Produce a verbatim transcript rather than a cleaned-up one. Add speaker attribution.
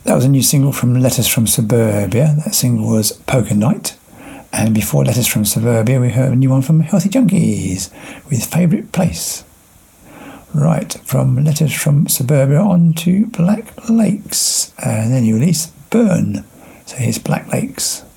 Speaker 1: That was a new single from Letters from Suburbia. That single was Poker Night. And before Letters from Suburbia, we heard a new one from Healthy Junkies with Favourite Place. Right, from Letters from Suburbia on to Black Lakes. And then you release Burn. So here's Black Lakes.